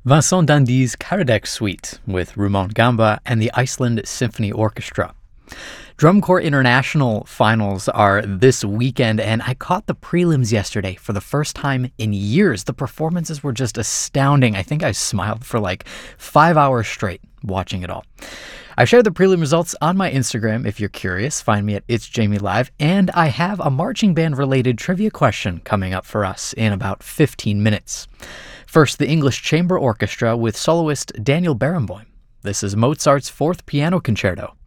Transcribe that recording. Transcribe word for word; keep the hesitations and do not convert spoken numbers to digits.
Vincent Dandy's Karadec Suite with Rumon Gamba and the Iceland Symphony Orchestra. Drum Corps International finals are this weekend, and I caught the prelims yesterday for the first time in years. The performances were just astounding. I think I smiled for like five hours straight watching it all. I shared the prelim results on my Instagram if you're curious. Find me at It's Jamie Live, and I have a marching band related trivia question coming up for us in about fifteen minutes. First, the English Chamber Orchestra with soloist Daniel Barenboim. This is Mozart's Fourth Piano Concerto.